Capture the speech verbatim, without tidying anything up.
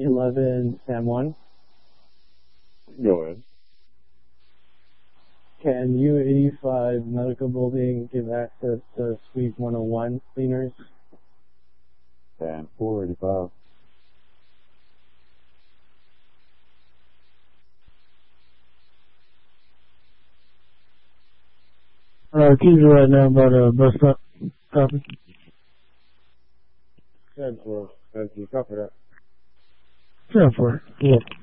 eleven Sam one. Go ahead. Can U eighty-five Medical Building give access to Suite one oh one cleaners? ten four eighty-five. Uh, keep it right now about uh, bus stop. Copy. ten four. Thank you. Copy that. ten four. Yeah.